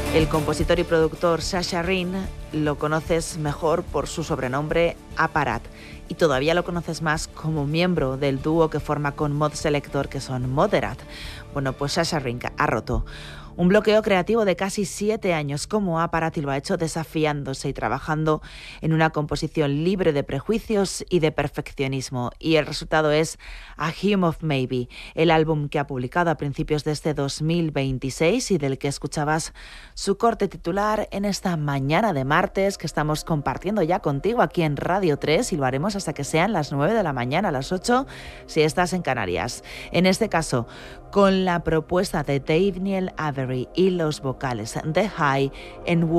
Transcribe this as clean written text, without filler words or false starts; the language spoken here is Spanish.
El compositor y productor Sasha Rin lo conoces mejor por su sobrenombre Apparat y todavía lo conoces más como miembro del dúo que forma con Mod Selector, que son Moderat. Bueno, pues Sasha Rin ha roto un bloqueo creativo de casi 7 años como Apparat y lo ha hecho desafiándose y trabajando en una composición libre de prejuicios y de perfeccionismo. Y el resultado es A Hymn of Maybe, el álbum que ha publicado a principios de este 2026 y del que escuchabas su corte titular en esta mañana de martes que estamos compartiendo ya contigo aquí en Radio 3 y lo haremos hasta que sean las 9 de la mañana, las 8 si estás en Canarias. En este caso, con la propuesta de Daniel Avery y los vocales de High en